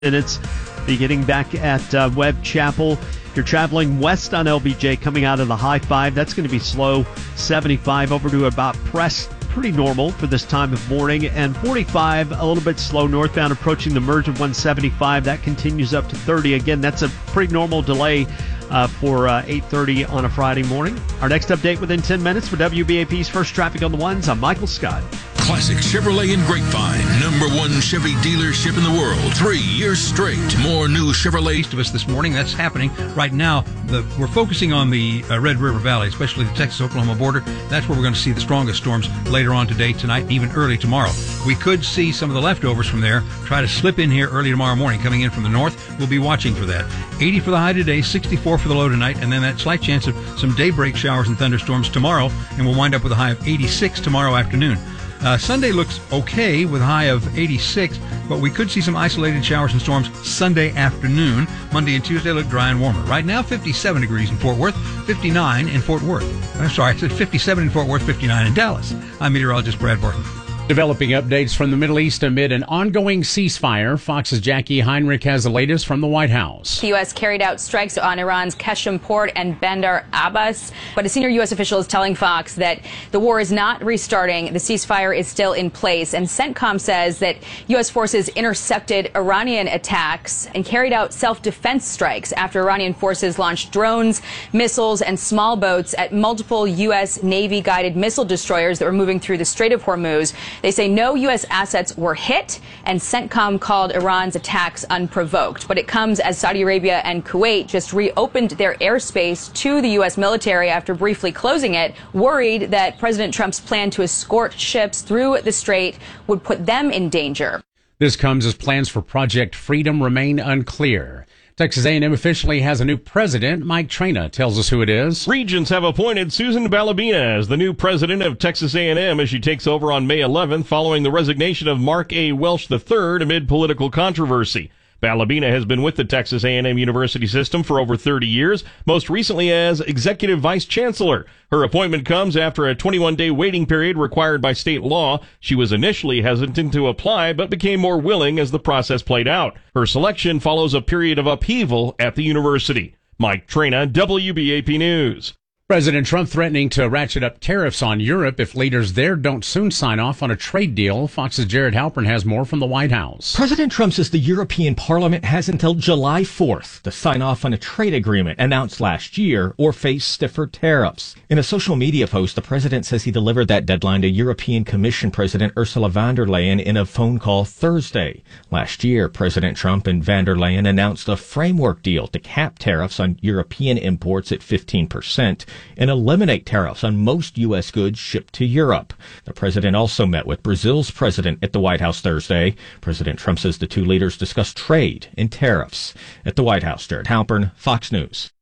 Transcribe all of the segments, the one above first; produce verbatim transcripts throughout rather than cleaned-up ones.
minutes beginning back at uh, Webb Chapel. You're traveling west on L B J coming out of the high five. That's going to be slow. seventy-five over to about Press. Pretty normal for this time of morning. And forty-five, a little bit slow northbound approaching the merge of one seventy-five. That continues up to thirty. Again, that's a pretty normal delay uh, for uh, eight thirty on a Friday morning. Our next update within ten minutes for W B A P's First Traffic on the Ones. I'm Michael Scott. Classic Chevrolet in Grapevine, number one Chevy dealership in the world, three years straight. More new Chevrolet. East of us this morning, that's happening right now. The, we're focusing on the uh, Red River Valley, especially the Texas-Oklahoma border. That's where we're going to see the strongest storms later on today, tonight, and even early tomorrow. We could see some of the leftovers from there try to slip in here early tomorrow morning, coming in from the north. We'll be watching for that. eighty for the high today, sixty-four for the low tonight, and then that slight chance of some daybreak showers and thunderstorms tomorrow, and we'll wind up with a high of eighty-six tomorrow afternoon. Uh, Sunday looks okay with a high of eighty-six, but we could see some isolated showers and storms Sunday afternoon. Monday and Tuesday look dry and warmer. Right now, fifty-seven degrees in Fort Worth, fifty-nine in Fort Worth. I'm sorry, I said fifty-seven in Fort Worth, fifty-nine in Dallas. I'm meteorologist Brad Barton. Developing updates from the Middle East amid an ongoing ceasefire. Fox's Jackie Heinrich has the latest from the White House. The U S carried out strikes on Iran's Qeshm port and Bandar Abbas, but a senior U S official is telling Fox that the war is not restarting. The ceasefire is still in place, and CENTCOM says that U S forces intercepted Iranian attacks and carried out self-defense strikes after Iranian forces launched drones, missiles, and small boats at multiple U S Navy-guided missile destroyers that were moving through the Strait of Hormuz. They say no U S assets were hit, and CENTCOM called Iran's attacks unprovoked. But it comes as Saudi Arabia and Kuwait just reopened their airspace to the U S military after briefly closing it, worried that President Trump's plan to escort ships through the strait would put them in danger. This comes as plans for Project Freedom remain unclear. Texas A and M officially has a new president. Mike Traina tells us who it is. Regents have appointed Susan Balabina as the new president of Texas A and M as she takes over on May eleventh following the resignation of Mark A. Welsh the third amid political controversy. Balabina has been with the Texas A and M University system for over thirty years, most recently as executive vice chancellor. Her appointment comes after a twenty-one day waiting period required by state law. She was initially hesitant to apply, but became more willing as the process played out. Her selection follows a period of upheaval at the university. Mike Traina, W B A P News. President Trump threatening to ratchet up tariffs on Europe if leaders there don't soon sign off on a trade deal. Fox's Jared Halpern has more from the White House. President Trump says the European Parliament has until July fourth to sign off on a trade agreement announced last year or face stiffer tariffs. In a social media post, the president says he delivered that deadline to European Commission President Ursula von der Leyen in a phone call Thursday. Last year, President Trump and von der Leyen announced a framework deal to cap tariffs on European imports at fifteen percent. And eliminate tariffs on most U S goods shipped to Europe. The president also met with Brazil's president at the White House Thursday. President Trump says the two leaders discussed trade and tariffs. At the White House, Jared Halpern, Fox News.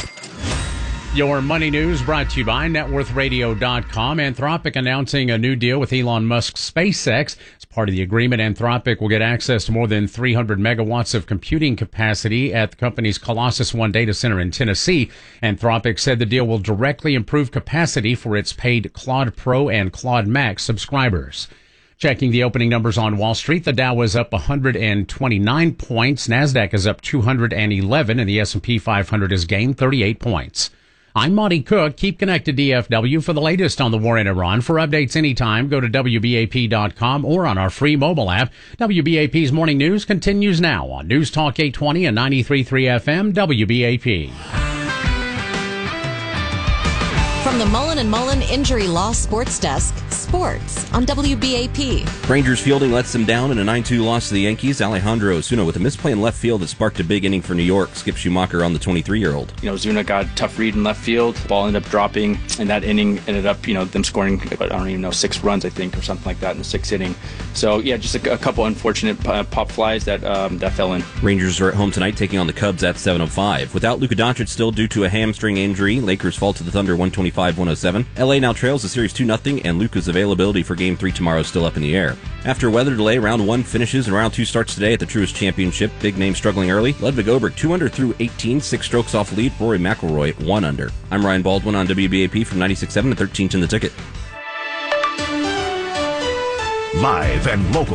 Your money news brought to you by net worth radio dot com. Anthropic announcing a new deal with Elon Musk's SpaceX. As part of the agreement, Anthropic will get access to more than three hundred megawatts of computing capacity at the company's Colossus One data center in Tennessee. Anthropic said the deal will directly improve capacity for its paid Claude Pro and Claude Max subscribers. Checking the opening numbers on Wall Street, the Dow is up one hundred twenty-nine points, NASDAQ is up two hundred eleven, and the S and P five hundred has gained thirty-eight points. I'm Monty Cook. Keep connected D F W for the latest on the war in Iran. For updates anytime, go to W B A P dot com or on our free mobile app. W B A P's Morning News continues now on News Talk eight twenty and ninety-three point three F M W B A P. From the Mullen and Mullen Injury Law Sports Desk, sports on W B A P. Rangers fielding lets them down in a nine two loss to the Yankees. Alejandro Osuna with a misplay in left field that sparked a big inning for New York. Skip Schumacher on the twenty-three-year-old. You know, Osuna got a tough read in left field. Ball ended up dropping, and that inning ended up, you know, them scoring, I don't even know, six runs, I think, or something like that in the sixth inning. So, yeah, just a, a couple unfortunate uh, pop flies that um, that fell in. Rangers are at home tonight taking on the Cubs at seven oh five. Without Luka Doncic still due to a hamstring injury, Lakers fall to the Thunder one twenty-five one oh seven. L A now trails the series two nothing, and Luka's availability for Game three tomorrow is still up in the air. After a weather delay, round one finishes and round two starts today at the Truist Championship. Big name struggling early. Ludwig Oberg two under through eighteen, six strokes off lead. Rory McIlroy one under. I'm Ryan Baldwin on W B A P from ninety-six point seven and thirteenth in the Ticket. Live and local.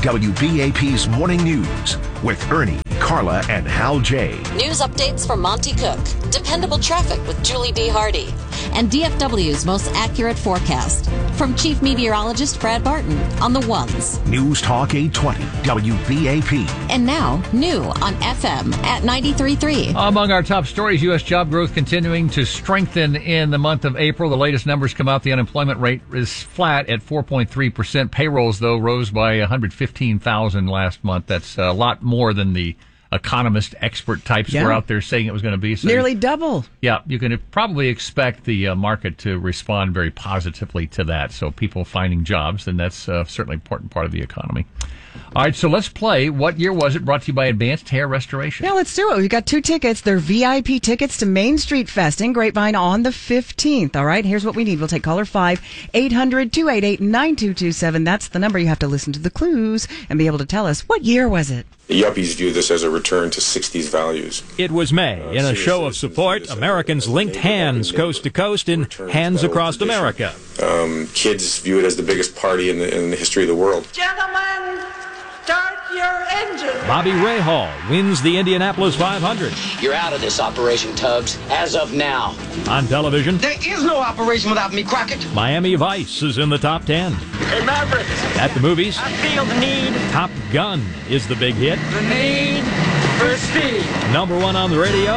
W B A P's Morning News with Ernie, Carla, and Hal J. News updates from Monty Cook, dependable traffic with Julie B. Hardy, and D F W's most accurate forecast from Chief Meteorologist Brad Barton on the ones. News Talk eight twenty W B A P. And now, new on F M at ninety-three point three. Among our top stories, U S job growth continuing to strengthen in the month of April. The latest numbers come out. The unemployment rate is flat at four point three percent. Payrolls, though, rose by one hundred fifteen thousand last month. That's a lot more than the economist expert types yeah. were out there saying it was going to be. So nearly double. Yeah, you can probably expect the uh, market to respond very positively to that. So people finding jobs, and that's uh, certainly an important part of the economy. All right, so let's play. What year was it? Brought to you by Advanced Hair Restoration. Yeah, let's do it. We've got two tickets. They're V I P tickets to Main Street Fest in Grapevine on the fifteenth. All right, here's what we need. We'll take caller five, eight hundred, two eight eight, nine two two seven. That's the number. You have to listen to the clues and be able to tell us what year was it. The yuppies view this as a return to sixties values. It was May. In a show of support, Americans linked hands coast to coast in Hands Across America. Um, kids view it as the biggest party in the, in the history of the world. Gentlemen, start your engine. Bobby Rahal wins the Indianapolis five hundred. You're out of this operation, Tubbs, as of now. On television, there is no operation without me, Crockett. Miami Vice is in the top ten. Hey, Maverick. At the movies, I feel the need. Top Gun is the big hit. The need for speed. Number one on the radio.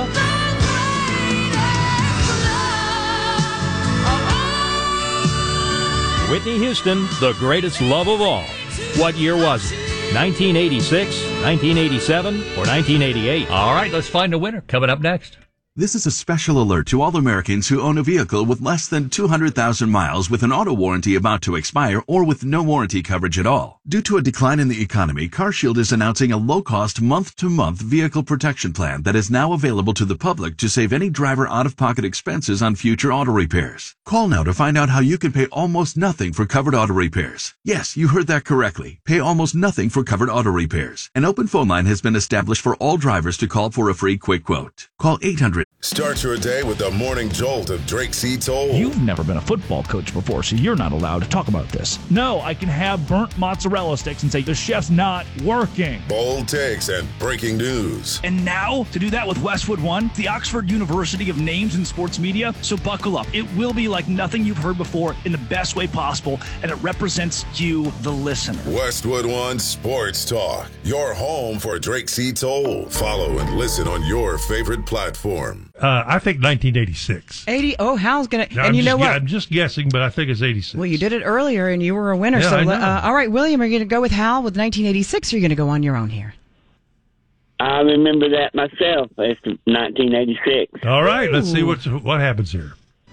Whitney Houston, The Greatest Love of All. What year was it? nineteen eighty-six, nineteen eighty-seven, or nineteen eighty-eight? All right, let's find a winner. Coming up next. This is a special alert to all Americans who own a vehicle with less than two hundred thousand miles with an auto warranty about to expire or with no warranty coverage at all. Due to a decline in the economy, CarShield is announcing a low-cost month-to-month vehicle protection plan that is now available to the public to save any driver out-of-pocket expenses on future auto repairs. Call now to find out how you can pay almost nothing for covered auto repairs. Yes, you heard that correctly. Pay almost nothing for covered auto repairs. An open phone line has been established for all drivers to call for a free quick quote. Call eight hundred. Start your day with the morning jolt of Drake C. Toll. You've never been a football coach before, so you're not allowed to talk about this. No, I can have burnt mozzarella sticks and say, the chef's not working. Bold takes and breaking news. And now, to do that with Westwood One, the Oxford University of Names in Sports Media. So buckle up. It will be like nothing you've heard before in the best way possible, and it represents you, the listener. Westwood One Sports Talk, your home for Drake C. Toll. Follow and listen on your favorite platform. Uh, I think nineteen eighty-six. eighty. Oh, Hal's gonna. Now, and I'm you know just, what? I'm just guessing, but I think it's eighty-six. Well, you did it earlier, and you were a winner. Yeah, so, I know. Uh, all right, William, are you going to go with Hal with nineteen eighty-six, or are you going to go on your own here? I remember that myself. It's nineteen eighty-six. All right, let's see what what happens here.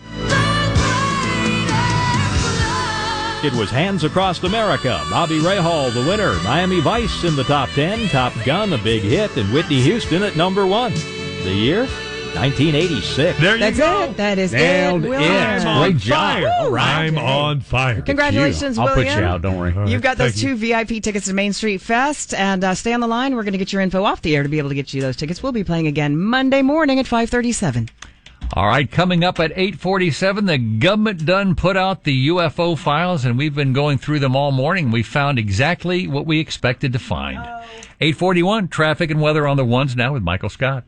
It was Hands Across America. Bobby Rahal, the winner. Miami Vice in the top ten. Top Gun, a big hit. And Whitney Houston at number one. The year? nineteen eighty-six. There you That's go. it. That is Nailed it. it. William. Great job. I'm on fire. Congratulations, I'll William. put you out. Don't worry. You've got those Thank two you. V I P tickets to Main Street Fest, and uh, stay on the line. We're going to get your info off the air to be able to get you those tickets. We'll be playing again Monday morning at five thirty-seven. All right, coming up at eight forty-seven, the government done put out the U F O files, and we've been going through them all morning. We found exactly what we expected to find. eight forty-one, traffic and weather on the ones now with Michael Scott.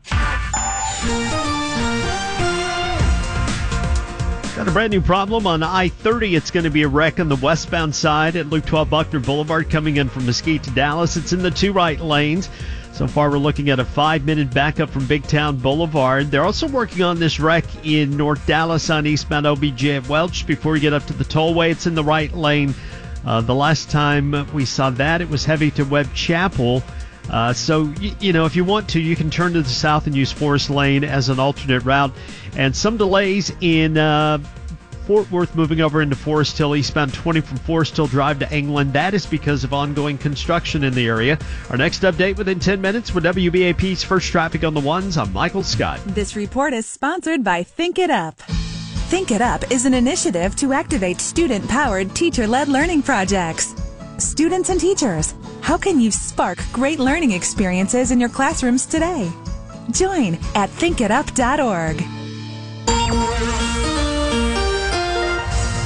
Got a brand new problem on I thirty. It's going to be a wreck on the westbound side at Luke twelve Buckner Boulevard coming in from Mesquite to Dallas. It's in the two right lanes. So far, we're looking at a five-minute backup from Big Town Boulevard. They're also working on this wreck in North Dallas on eastbound O B J at Welch. Before we get up to the tollway, it's in the right lane. Uh, the last time we saw that, it was heavy to Webb Chapel. Uh, so, y- you know, if you want to, you can turn to the south and use Forest Lane as an alternate route. And some delays in uh, Fort Worth moving over into Forest Hill, eastbound twenty from Forest Hill Drive to England. That is because of ongoing construction in the area. Our next update within ten minutes with W B A P's First Traffic on the Ones. I'm Michael Scott. This report is sponsored by Think It Up. Think It Up is an initiative to activate student-powered, teacher-led learning projects. Students and teachers, how can you spark great learning experiences in your classrooms today? Join at think it up dot org.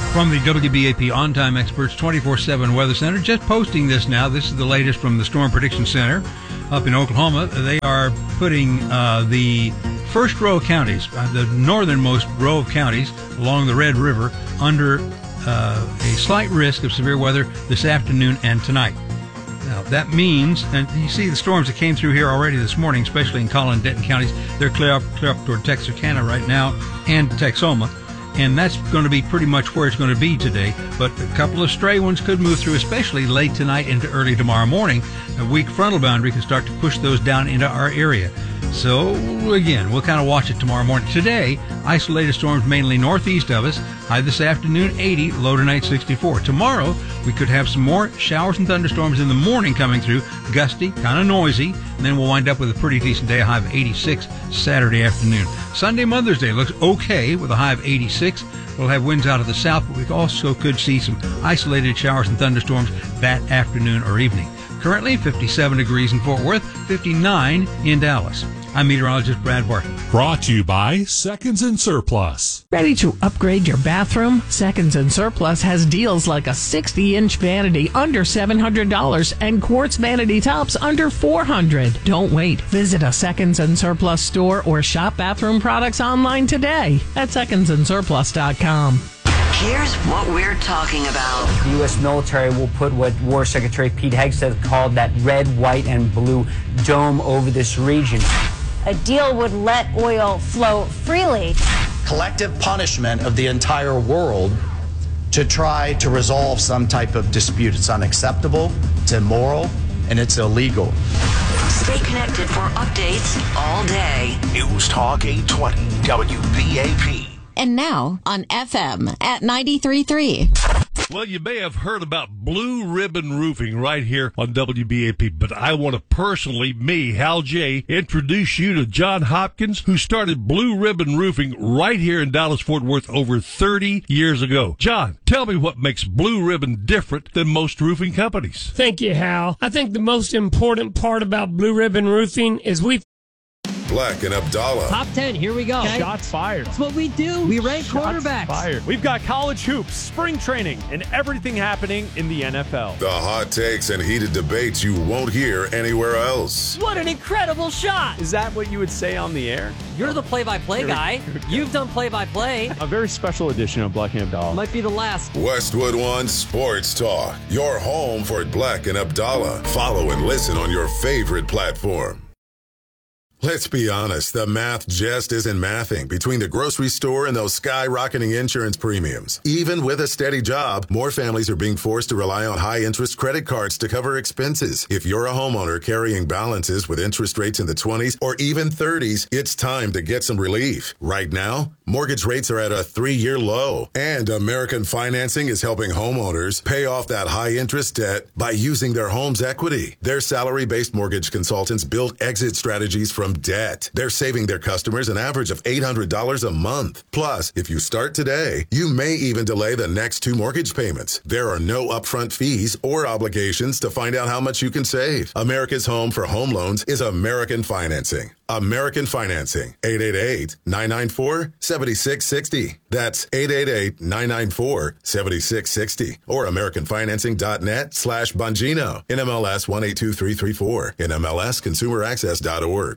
From the W B A P On Time Experts twenty-four seven Weather Center, just posting this now. This is the latest from the Storm Prediction Center up in Oklahoma. They are putting uh, the first row of counties, uh, the northernmost row of counties along the Red River, under uh, a slight risk of severe weather this afternoon and tonight. Now, that means, and you see the storms that came through here already this morning, especially in Collin and Denton counties. They're clear up, clear up toward Texarkana right now and Texoma. And that's going to be pretty much where it's going to be today. But a couple of stray ones could move through, especially late tonight into early tomorrow morning. A weak frontal boundary can start to push those down into our area. So, again, we'll kind of watch it tomorrow morning. Today, isolated storms mainly northeast of us. High this afternoon, eighty. Low tonight, sixty-four. Tomorrow, we could have some more showers and thunderstorms in the morning coming through. Gusty, kind of noisy. And then we'll wind up with a pretty decent day, a high of eighty-six Saturday afternoon. Sunday, Mother's Day, looks okay with a high of eighty-six. We'll have winds out of the south, but we also could see some isolated showers and thunderstorms that afternoon or evening. Currently, fifty-seven degrees in Fort Worth, fifty-nine in Dallas. I'm meteorologist Brad Barton. Brought to you by Seconds and Surplus. Ready to upgrade your bathroom? Seconds and Surplus has deals like a sixty-inch vanity under seven hundred dollars and quartz vanity tops under four hundred dollars. Don't wait. Visit a Seconds and Surplus store or shop bathroom products online today at seconds and surplus dot com. Here's what we're talking about. The U S military will put what War Secretary Pete Hegseth called that red, white, and blue dome over this region. A deal would let oil flow freely. Collective punishment of the entire world to try to resolve some type of dispute. It's unacceptable, it's immoral, and it's illegal. Stay connected for updates all day. News Talk eight twenty W B A P. And now on F M at ninety-three point three. Well, you may have heard about Blue Ribbon Roofing right here on W B A P, but I want to personally, me, Hal J., introduce you to John Hopkins, who started Blue Ribbon Roofing right here in Dallas-Fort Worth over thirty years ago. John, tell me what makes Blue Ribbon different than most roofing companies. Thank you, Hal. I think the most important part about Blue Ribbon Roofing is we Black and Abdallah. Top ten, here we go. Okay. Shots fired. That's what we do. We rank Shots quarterbacks. Fired. We've got college hoops, spring training, and everything happening in the N F L. The hot takes and heated debates you won't hear anywhere else. What an incredible shot. Is that what you would say on the air? You're the play-by-play guy. You've done play-by-play. A very special edition of Black and Abdallah. Might be the last. Westwood One Sports Talk. Your home for Black and Abdallah. Follow and listen on your favorite platform. Let's be honest, the math just isn't mathing between the grocery store and those skyrocketing insurance premiums. Even with a steady job, more families are being forced to rely on high-interest credit cards to cover expenses. If you're a homeowner carrying balances with interest rates in the twenties or even thirties, it's time to get some relief. Right now, mortgage rates are at a three-year low, and American Financing is helping homeowners pay off that high-interest debt by using their home's equity. Their salary-based mortgage consultants build exit strategies from debt. They're saving their customers an average of eight hundred dollars a month. Plus, if you start today, you may even delay the next two mortgage payments. There are no upfront fees or obligations to find out how much you can save. America's home for home loans is American Financing. American Financing. eight eight eight, nine nine four, seven six six zero. That's eight eight eight, nine nine four, seven six six zero. Or americanfinancing.net slash Bongino. N M L S one eight two three three four. N M L S consumer access dot org.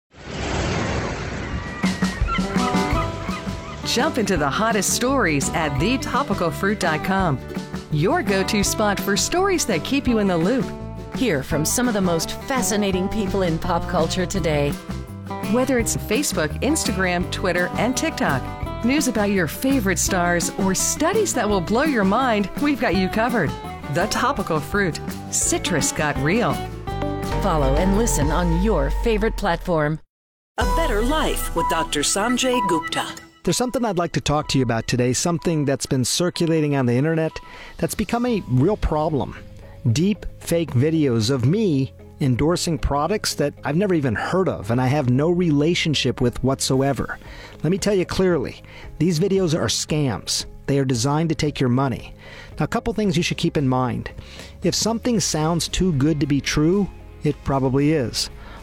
Jump into the hottest stories at the topical fruit dot com. Your go-to spot for stories that keep you in the loop. Hear from some of the most fascinating people in pop culture today. Whether it's Facebook, Instagram, Twitter, and TikTok, news about your favorite stars, or studies that will blow your mind, we've got you covered. The Topical Fruit. Citrus got real. Follow and listen on your favorite platform. A Better Life with Doctor Sanjay Gupta. There's something I'd like to talk to you about today, something that's been circulating on the internet that's become a real problem. Deep fake videos of me endorsing products that I've never even heard of and I have no relationship with whatsoever. Let me tell you clearly, these videos are scams. They are designed to take your money. Now, a couple things you should keep in mind. If something sounds too good to be true, it probably is.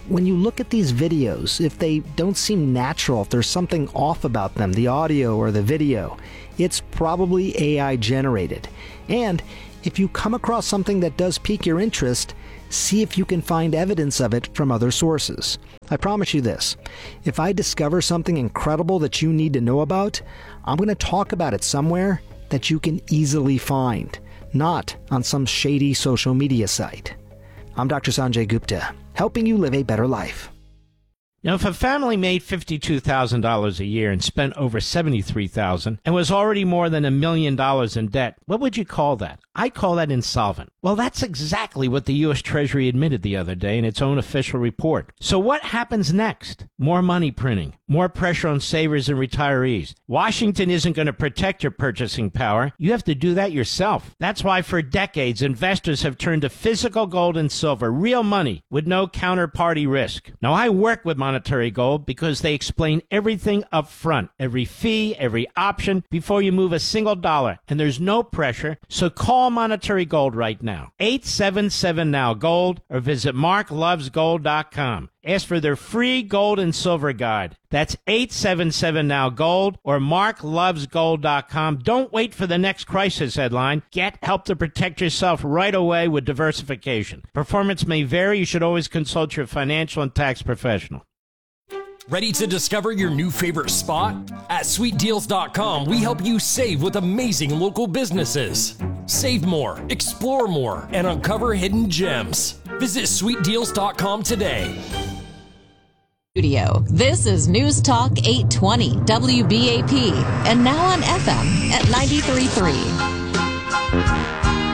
when you look at these videos, if they don't seem natural, if there's something off about them, the audio or the video, it's probably A I generated. And if you come across something that does pique your interest, see if you can find evidence of it from other sources. I promise you this, if I discover something incredible that you need to know about, I'm going to talk about it somewhere that you can easily find, not on some shady social media site. I'm Doctor Sanjay Gupta, helping you live a better life. Now, if a family made fifty-two thousand dollars a year and spent over seventy-three thousand dollars and was already more than a million dollars in debt, what would you call that? I call that insolvent. Well, that's exactly what the U S Treasury admitted the other day in its own official report. So what happens next? More money printing, more pressure on savers and retirees. Washington isn't going to protect your purchasing power. You have to do that yourself. That's why for decades, investors have turned to physical gold and silver, real money with no counterparty risk. Now, I work with Monetary Gold because they explain everything up front, every fee, every option, before you move a single dollar. And there's no pressure, so call Monetary Gold right now. eight seven seven now gold or visit mark loves gold dot com. Ask for their free gold and silver guide. That's eight seven seven now gold or mark loves gold dot com. Don't wait for the next crisis headline. Get help to protect yourself right away with diversification. Performance may vary. You should always consult your financial and tax professional. Ready to discover your new favorite spot? At sweet deals dot com, we help you save with amazing local businesses. Save more, explore more, and uncover hidden gems. Visit sweet deals dot com today. Studio. This is News Talk eight twenty W B A P and now on F M at ninety-three point three.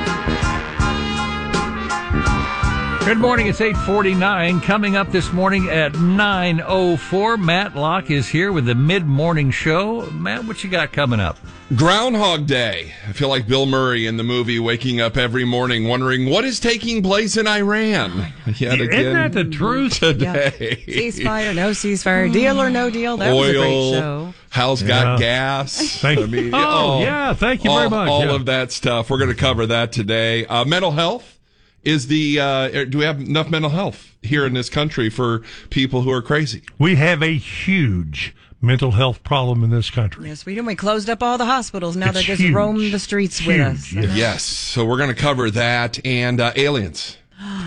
Good morning. It's eight forty-nine. Coming up this morning at nine oh four, Matt Locke is here with the mid-morning show. Matt, what you got coming up? Groundhog Day. I feel like Bill Murray in the movie, waking up every morning wondering what is taking place in Iran. Yet again, isn't that the truth? Today. Yeah. Ceasefire, no ceasefire, deal or no deal. That Oil, was a great show. Hal's yeah. got gas. Thank you. I mean, oh, all, yeah. Thank you all, very much. All yeah. of that stuff. We're going to cover that today. Uh, mental health. Is the uh, do we have enough mental health here in this country for people who are crazy? We have a huge mental health problem in this country. Yes, we do. We closed up all the hospitals. Now it's they just huge, roam the streets huge, with us. Yes. yes. So we're going to cover that and uh, aliens.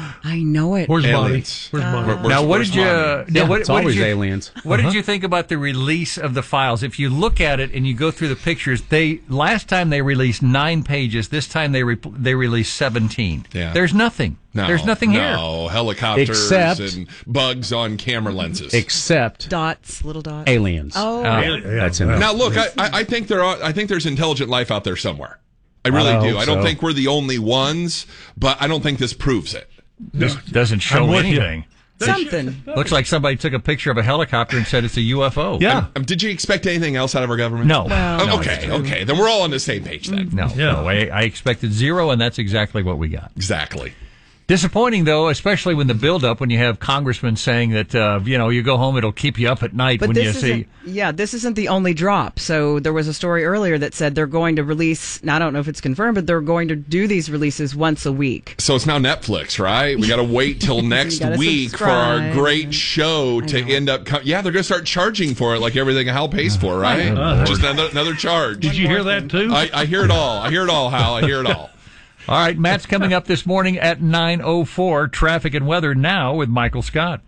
I know it. Where's aliens? Where's uh, Bonnie? Now, what did you? Uh, yeah, now, what, it's what always did you, aliens. What uh-huh. did you think about the release of the files? If you look at it and you go through the pictures, they last time they released nine pages. This time they re- they released seventeen. Yeah. There's nothing. No, There's nothing no, here. No helicopters Except, and bugs on camera lenses. Except dots, little dots. Aliens. Oh, uh, yeah, that's in there. Now look, I, I think there are. I think there's intelligent life out there somewhere. I really I do. I don't so. think we're the only ones, but I don't think this proves it. This doesn't show anything. Something. Looks like somebody took a picture of a helicopter and said it's a U F O. Yeah. Um, did you expect anything else out of our government? No. Well, oh, no, okay, okay. Then we're all on the same page then. No, Yeah. no. I, I expected zero, and that's exactly what we got. Exactly. Disappointing, though, especially when the build-up, when you have congressmen saying that, uh, you know, you go home, it'll keep you up at night But when this you isn't, see... yeah, this isn't the only drop. So there was a story earlier that said they're going to release, now I don't know if it's confirmed, but they're going to do these releases once a week. So it's now Netflix, right? We got to wait till next week for our great show to end up... Com- yeah, they're going to start charging for it like everything Hal pays for, right? Uh, Just another, another charge. Did you hear that, too? I, I hear it all. I hear it all, Hal. I hear it all. All right, Matt's coming up this morning at nine oh four. Traffic and weather now with Michael Scott.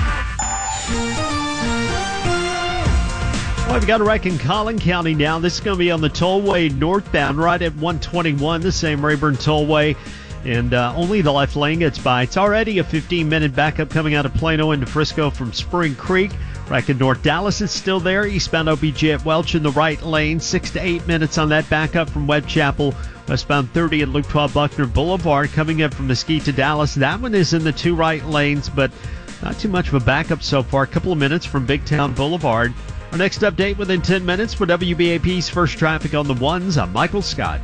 Well, we've got a wreck in Collin County now. This is going to be on the tollway northbound right at one twenty-one, the same Rayburn Tollway. And uh, only the left lane gets by. It's already a fifteen-minute backup coming out of Plano into Frisco from Spring Creek. Wreck in North Dallas is still there. Eastbound O B J at Welch in the right lane. Six to eight minutes on that backup from Webb Chapel. Westbound thirty at Luke twelve Buckner Boulevard coming up from Mesquite to Dallas. That one is in the two right lanes, but not too much of a backup so far. A couple of minutes from Big Town Boulevard. Our next update within ten minutes for W B A P's First Traffic on the Ones. I'm Michael Scott.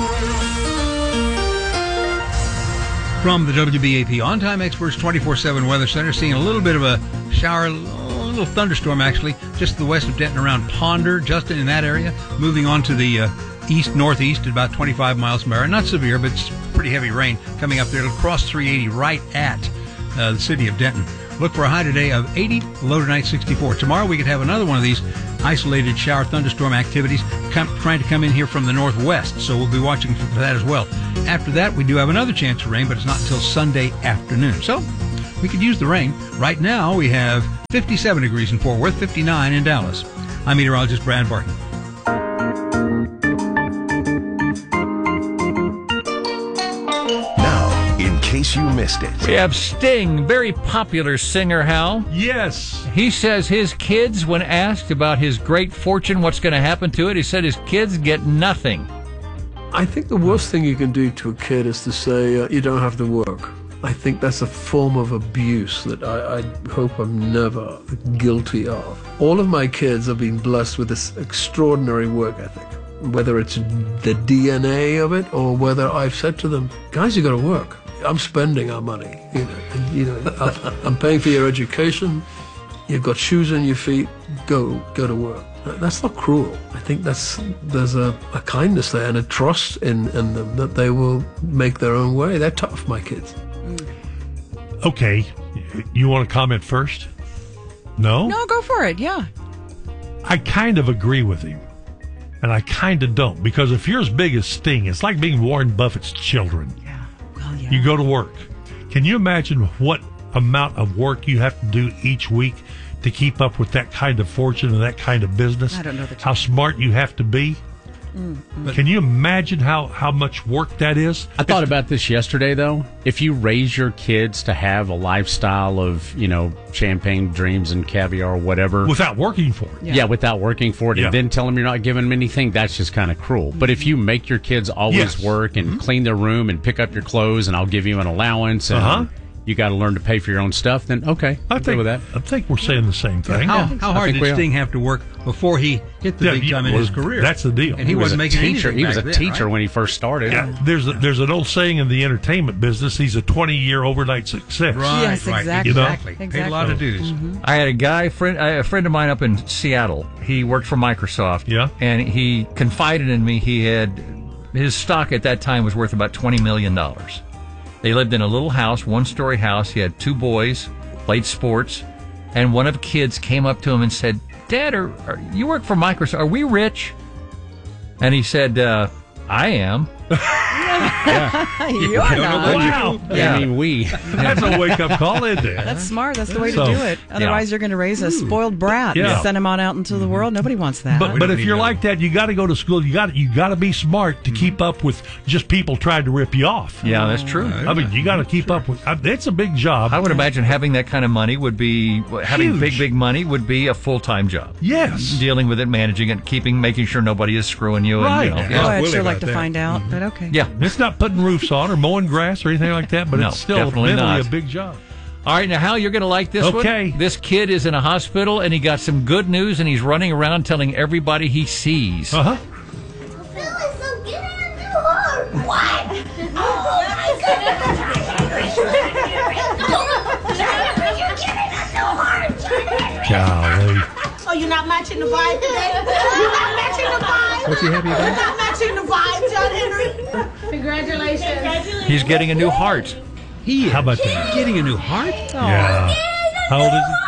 From the W B A P On-Time Experts twenty-four seven Weather Center, seeing a little bit of a shower, a little thunderstorm actually, just to the west of Denton around Ponder, just in that area. Moving on to the uh, east-northeast at about twenty-five miles per hour. Not severe, but it's pretty heavy rain coming up there. It'll cross three eighty right at uh, the city of Denton. Look for a high today of eighty, low tonight sixty-four. Tomorrow we could have another one of these isolated shower thunderstorm activities come, trying to come in here from the northwest. So we'll be watching for that as well. After that, we do have another chance of rain, but it's not until Sunday afternoon. So we could use the rain. Right now we have fifty-seven degrees in Fort Worth, fifty-nine in Dallas. I'm meteorologist Brad Barton. In case you missed it. We have Sting, very popular singer, Hal. Yes. He says his kids, when asked about his great fortune, what's going to happen to it, he said his kids get nothing. I think the worst thing you can do to a kid is to say, uh, you don't have to work. I think that's a form of abuse that I, I hope I'm never guilty of. All of my kids have been blessed with this extraordinary work ethic, whether it's the D N A of it or whether I've said to them, guys, you got to work. I'm spending our money, you know, and, you know, I'm paying for your education. You've got shoes on your feet. Go, go to work. That's not cruel. I think that's there's a, a kindness there and a trust in, in them that they will make their own way. They're tough, my kids. Okay, you want to comment first? No? No, go for it, yeah. I kind of agree with him, and I kind of don't, because if you're as big as Sting, it's like being Warren Buffett's children. Yeah, well, yeah. You go to work. Can you imagine what amount of work you have to do each week to keep up with that kind of fortune and that kind of business? I don't know that. How smart you have to be? Mm-hmm. Can you imagine how, how much work that is? I thought about this yesterday, though. If you raise your kids to have a lifestyle of, you know, champagne dreams and caviar or whatever. Without working for it. Yeah, yeah without working for it. Yeah. And then tell them you're not giving them anything, that's just kind of cruel. But if you make your kids always yes. work and mm-hmm. clean their room and pick up your clothes and I'll give you an allowance and uh-huh. you got to learn to pay for your own stuff, then okay, I think, with that. I think we're saying the same thing. How, how hard did Sting have to work before he hit the yeah, big time well, in his career? That's the deal. And he, he wasn't was making teacher. anything He was a back teacher then, right? when he first started. Yeah, there's a, there's an old saying in the entertainment business: he's a twenty-year overnight success. Right, yes, right, exactly. You know? exactly. exactly. Paid a lot of dues. Mm-hmm. I had a guy, friend, a friend of mine up in Seattle. He worked for Microsoft. Yeah. And he confided in me he had, his stock at that time was worth about twenty million dollars. They lived in a little house, one-story house. He had two boys, played sports, and one of the kids came up to him and said, Dad, are, are, you work for Microsoft. Are we rich? And he said, uh, I am. yeah. You are not. Wow. Yeah. I mean, we. That's a wake-up call in there. That's smart. That's the way So, to do it. Otherwise, yeah. you're going to raise a spoiled brat Yeah. and send him on out into the world. Nobody wants that. But, but if you're like that, you got to go to school. You got you got to be smart to keep up with just people trying to rip you off. Yeah, that's true. I mean, you got to keep up with. Uh, it's a big job. I would imagine having that kind of money would be, having Huge. big, big money would be a full-time job. Yes. Dealing with it, managing it, keeping, making sure nobody is screwing you. Right. And, you know, oh, yeah. I'd sure like about to that. find out, but okay. yeah. It's not putting roofs on or mowing grass or anything like that, but No, it's still definitely mentally not. a big job. All right, now, Hal, you're going to like this one. Okay. This kid is in a hospital, and he got some good news, and he's running around telling everybody he sees. Uh-huh. What? Oh my goodness! Golly. Oh, you're not matching the vibe today? You're not matching the vibe? What's he happy about? You're not matching the vibe, John Henry? Congratulations. Congratulations. He's getting a new heart. He is. How about that? Getting a new heart? Yeah. How old is he?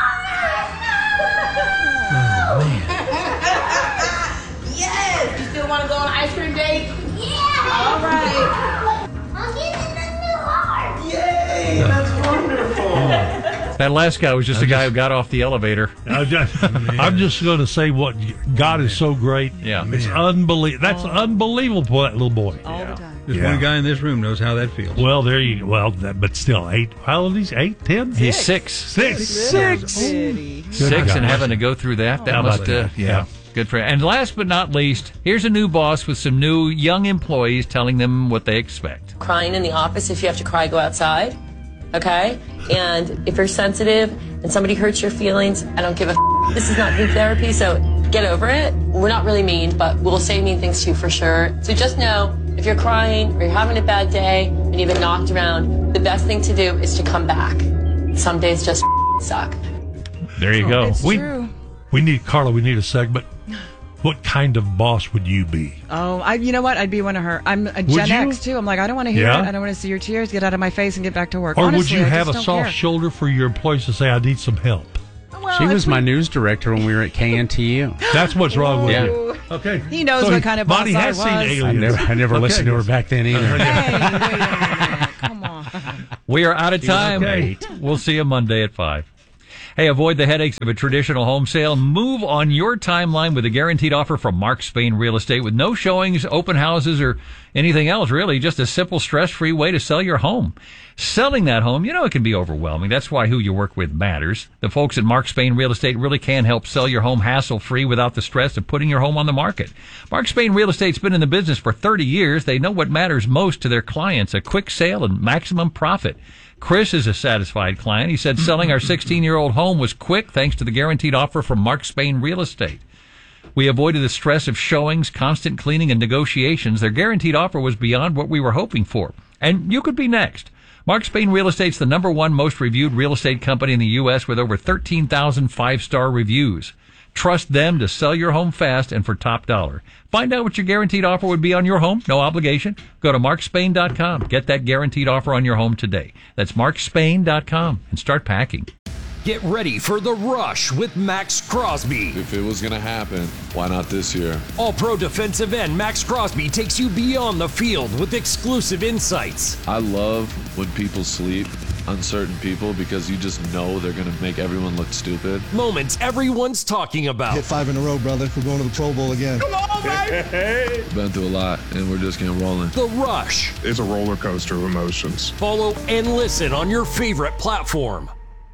Oh, man. Yes. You still want to go on an ice cream date? Yeah. All right. I'm getting a new heart. Yay. That's wonderful. That last guy was just I a guy just- who got off the elevator. I just, I'm just going to say what God is so great. Yeah. It's unbelievable. That's unbelievable for that little boy. All the time. There's Yeah. one guy in this room knows how that feels. Well, there you go. Well, that, but still, eight. How old is he? Eight, ten? He's six. Six. Six. City. Six God. and having to go through that. That How must, about uh, that? yeah, Yeah. good for him. And last but not least, here's a new boss with some new young employees telling them what they expect. Crying in the office. If you have to cry, go outside. Okay? And if you're sensitive and somebody hurts your feelings, I don't give a f- This is not group therapy, so get over it. We're not really mean, but we'll say mean things to you for sure. So just know, if you're crying or you're having a bad day and you've been knocked around, the best thing to do is to come back. Some days just f- suck. There you go. It's we true. we need Carla. We need a segment what kind of boss would you be? Oh, I. You know what? I'd be one of her. I'm a Would Gen you? X too. I'm like, I don't want to hear Yeah? it. I don't want to see your tears. Get out of my face and get back to work. Or Honestly, would you I have a just soft don't care. shoulder for your employees to say, I need some help? Well, she if was we- my news director when we were at K N T U. That's what's wrong with Yeah. you. Okay. He knows So what kind of boss Bonnie I has was. seen I aliens. never, I never Okay. listened to her back then either. Hey, wait a minute. Come on. We are out of time. Okay. We'll see you Monday at five. Hey, avoid the headaches of a traditional home sale. Move on your timeline with a guaranteed offer from Mark Spain Real Estate with no showings, open houses, or anything else, really. Just a simple, stress-free way to sell your home. Selling that home, you know, it can be overwhelming. That's why who you work with matters. The folks at Mark Spain Real Estate really can help sell your home hassle-free without the stress of putting your home on the market. Mark Spain Real Estate's been in the business for thirty years. They know what matters most to their clients, a quick sale and maximum profit. Chris is a satisfied client. He said selling our sixteen-year-old home was quick thanks to the guaranteed offer from Mark Spain Real Estate. We avoided the stress of showings, constant cleaning, and negotiations. Their guaranteed offer was beyond what we were hoping for. And you could be next. Mark Spain Real Estate's the number one most reviewed real estate company in the U S with over thirteen thousand five-star reviews. Trust them to sell your home fast and for top dollar. Find out what your guaranteed offer would be on your home. No obligation. Go to mark spain dot com. Get that guaranteed offer on your home today. That's mark spain dot com and start packing. Get ready for The Rush with Max Crosby. If it was going to happen, why not this year? All-pro defensive end Max Crosby takes you beyond the field with exclusive insights. I love when people sleep, uncertain people, because you just know they're going to make everyone look stupid. Moments everyone's talking about. Hit five in a row, brother. We're going to the Pro Bowl again. Come on, baby! Been through a lot, and we're just getting rolling. The Rush. It's a roller coaster of emotions. Follow and listen on your favorite platform.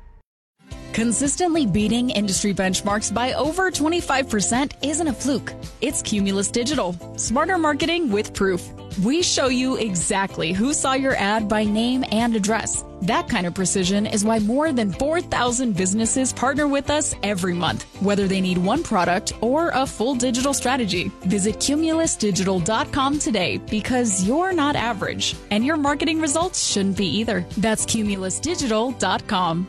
Consistently beating industry benchmarks by over twenty-five percent isn't a fluke. It's Cumulus Digital. Smarter marketing with proof. We show you exactly who saw your ad by name and address. That kind of precision is why more than four thousand businesses partner with us every month, whether they need one product or a full digital strategy. Visit cumulus digital dot com today because you're not average, and your marketing results shouldn't be either. That's cumulus digital dot com.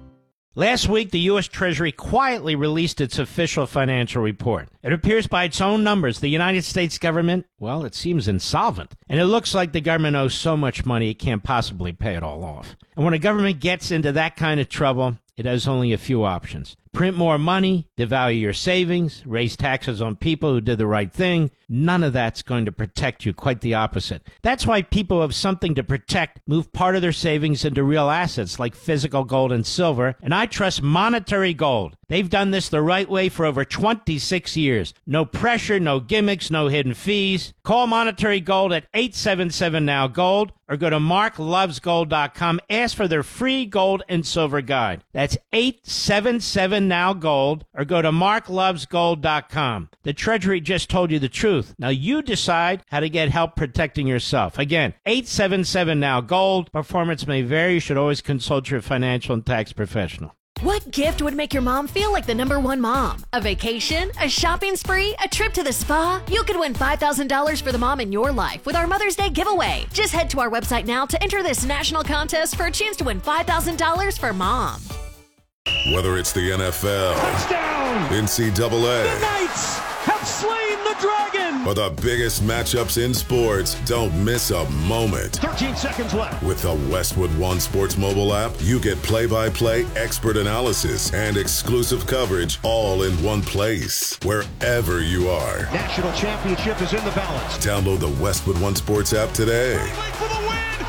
Last week, the U S. Treasury quietly released its official financial report. It appears by its own numbers the United States government, well, it seems insolvent. And it looks like the government owes so much money it can't possibly pay it all off. And when a government gets into that kind of trouble, it has only a few options. Print more money, devalue your savings, raise taxes on people who did the right thing. None of that's going to protect you, quite the opposite. That's why people who have something to protect move part of their savings into real assets like physical gold and silver, and I trust Monetary Gold. They've done this the right way for over twenty-six years. No pressure, no gimmicks, no hidden fees. Call Monetary Gold at eight seven seven now gold or go to mark loves gold dot com. Ask for their free gold and silver guide. That's eight seven seven now gold or go to mark loves gold dot com. The Treasury just told you the truth. Now you decide how to get help protecting yourself. Again, eight seven seven now gold. Performance may vary. You should always consult your financial and tax professional. What gift would make your mom feel like the number one mom? A vacation? A shopping spree? A trip to the spa? You could win five thousand dollars for the mom in your life with our Mother's Day giveaway. Just head to our website now to enter this national contest for a chance to win five thousand dollars for mom. Whether it's the N F L, Touchdown! N C double A, The Knights have slain the dragon! or the biggest matchups in sports, don't miss a moment. thirteen seconds left. With the Westwood One Sports mobile app, you get play-by-play expert analysis and exclusive coverage all in one place, wherever you are. National championship is in the balance. Download the Westwood One Sports app today. For the win!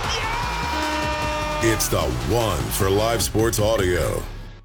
Yeah! It's the one for live sports audio.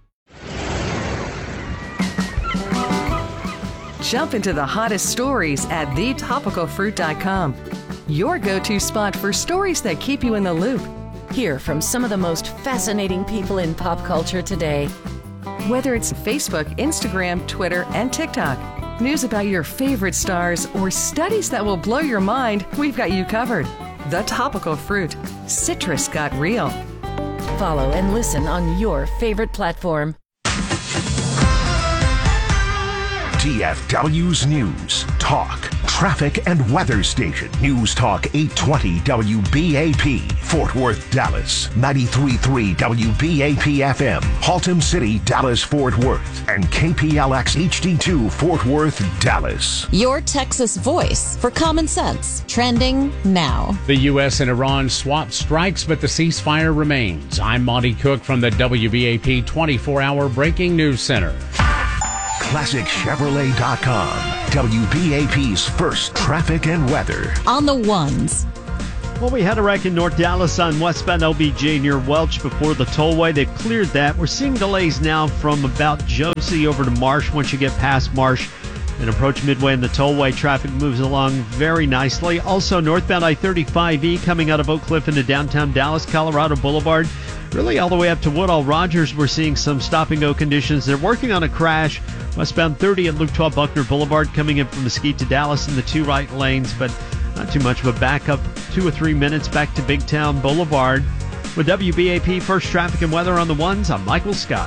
Jump into the hottest stories at the topical fruit dot com. Your go-to spot for stories that keep you in the loop. Hear from some of the most fascinating people in pop culture today. Whether it's Facebook, Instagram, Twitter, and TikTok, news about your favorite stars, or studies that will blow your mind, we've got you covered. The Topical Fruit. Citrus got real. Follow and listen on your favorite platform. D F W's News, Talk, Traffic and Weather Station. News Talk eight twenty W B A P, Fort Worth, Dallas. ninety-three point three W B A P F M, Haltom City, Dallas, Fort Worth. And K P L X H D two, Fort Worth, Dallas. Your Texas voice for common sense. Trending now. The U S and Iran swap strikes, but the ceasefire remains. I'm Monty Cook from the W B A P twenty-four hour Breaking News Center. Classic Chevrolet dot com, W B A P's first traffic and weather. On the ones. Well, we had a wreck in North Dallas on westbound L B J near Welch before the tollway. They've cleared that. We're seeing delays now from about Josie over to Marsh. Once you get past Marsh and approach Midway in the tollway, traffic moves along very nicely. Also, northbound I thirty-five E coming out of Oak Cliff into downtown Dallas, Colorado Boulevard. Really all the way up to Woodall Rogers, we're seeing some stop-and-go conditions. They're working on a crash. Westbound thirty at Luke twelve Buckner Boulevard coming in from Mesquite to Dallas in the two right lanes, but not too much of a backup. Two or three minutes back to Big Town Boulevard. With W B A P First Traffic and Weather on the ones, I'm Michael Scott.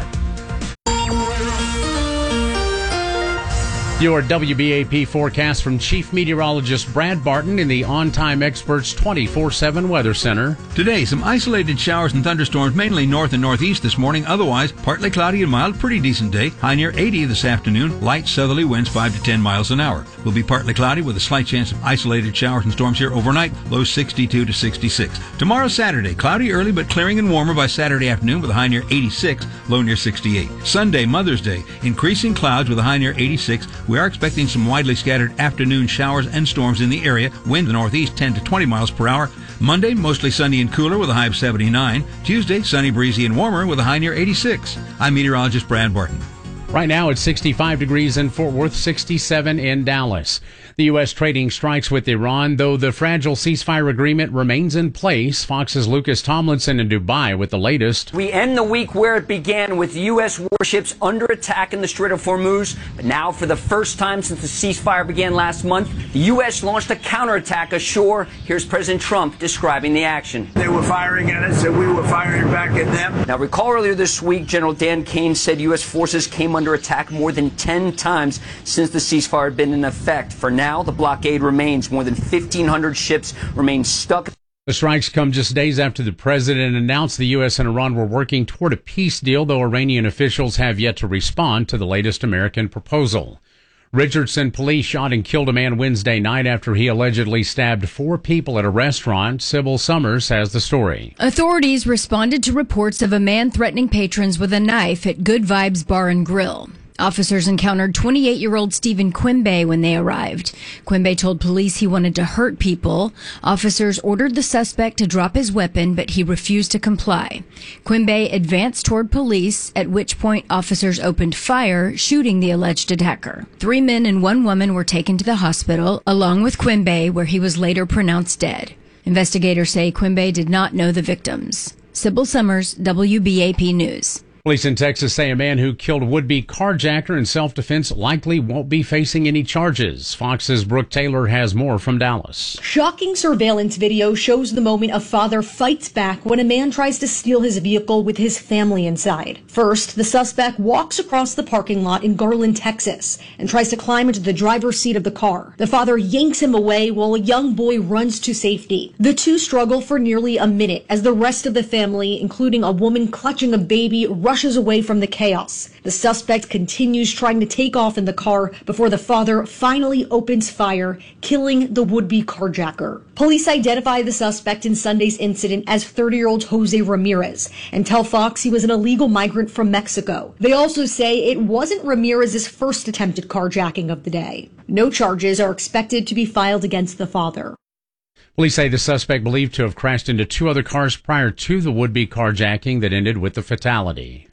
Your W B A P forecast from Chief Meteorologist Brad Barton in the On Time Experts twenty-four seven Weather Center. Today, some isolated showers and thunderstorms, mainly north and northeast this morning. Otherwise, partly cloudy and mild, pretty decent day. High near eighty this afternoon. Light southerly winds five to ten miles an hour. Will be partly cloudy with a slight chance of isolated showers and storms here overnight. Low sixty-two to sixty-six. Tomorrow, Saturday, cloudy early but clearing and warmer by Saturday afternoon with a high near eighty-six, low near sixty-eight. Sunday, Mother's Day, increasing clouds with a high near eighty-six. We are expecting some widely scattered afternoon showers and storms in the area. Wind in the northeast ten to twenty miles per hour. Monday, mostly sunny and cooler with a high of seventy-nine. Tuesday, sunny, breezy, and warmer with a high near eighty-six. I'm meteorologist Brad Barton. Right now it's sixty-five degrees in Fort Worth, sixty-seven in Dallas. The U S trading strikes with Iran, though the fragile ceasefire agreement remains in place. Fox's Lucas Tomlinson in Dubai with the latest. We end the week where it began, with U S warships under attack in the Strait of Hormuz. But now, for the first time since the ceasefire began last month, the U S launched a counterattack ashore. Here's President Trump describing the action. They were firing at us and we were firing back at them. Now, recall earlier this week, General Dan Kane said U S forces came under attack more than ten times since the ceasefire had been in effect. For now, the blockade remains. More than fifteen hundred ships remain stuck. The strikes come just days after the president announced the U S and Iran were working toward a peace deal, though Iranian officials have yet to respond to the latest American proposal. Richardson police shot and killed a man Wednesday night after he allegedly stabbed four people at a restaurant. Sybil Summers has the story. Authorities responded to reports of a man threatening patrons with a knife at Good Vibes Bar and Grill. Officers encountered twenty-eight-year-old Stephen Quimby when they arrived. Quimby told police he wanted to hurt people. Officers ordered the suspect to drop his weapon, but he refused to comply. Quimby advanced toward police, at which point officers opened fire, shooting the alleged attacker. Three men and one woman were taken to the hospital, along with Quimby, where he was later pronounced dead. Investigators say Quimby did not know the victims. Sybil Summers, W B A P News. Police in Texas say a man who killed a would-be carjacker in self-defense likely won't be facing any charges. Fox's Brooke Taylor has more from Dallas. Shocking surveillance video shows the moment a father fights back when a man tries to steal his vehicle with his family inside. First, the suspect walks across the parking lot in Garland, Texas, and tries to climb into the driver's seat of the car. The father yanks him away while a young boy runs to safety. The two struggle for nearly a minute as the rest of the family, including a woman clutching a baby, rushes away from the chaos. The suspect continues trying to take off in the car before the father finally opens fire, killing the would-be carjacker. Police identify the suspect in Sunday's incident as thirty-year-old Jose Ramirez and tell Fox he was an illegal migrant from Mexico. They also say it wasn't Ramirez's first attempted carjacking of the day. No charges are expected to be filed against the father. Police say the suspect believed to have crashed into two other cars prior to the would-be carjacking that ended with the fatality.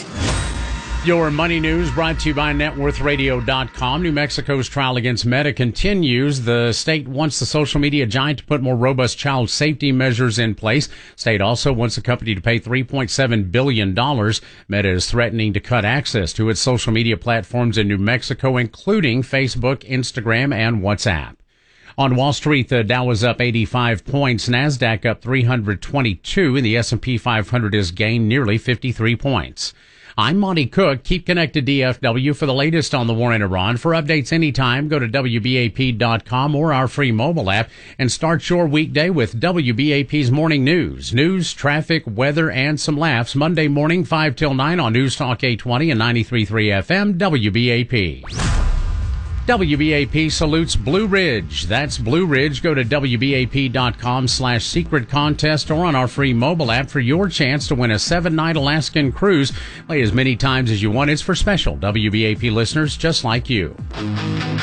Your money news brought to you by net worth radio dot com. New Mexico's trial against Meta continues. The state wants the social media giant to put more robust child safety measures in place. State also wants the company to pay three point seven billion dollars. Meta is threatening to cut access to its social media platforms in New Mexico, including Facebook, Instagram, and WhatsApp. On Wall Street, the Dow was up eighty-five points, NASDAQ up three hundred twenty-two, and the S and P five hundred has gained nearly fifty-three points. I'm Monty Cook. Keep connected D F W for the latest on the war in Iran. For updates anytime, go to W B A P dot com or our free mobile app and start your weekday with W B A P's morning news. News, traffic, weather, and some laughs. Monday morning, five till nine on News Talk eight twenty and ninety-three point three F M, W B A P. W B A P salutes Blue Ridge. That's Blue Ridge. Go to W B A P dot com slash secret contest or on our free mobile app for your chance to win a seven-night Alaskan cruise. Play as many times as you want. It's for special W B A P listeners just like you.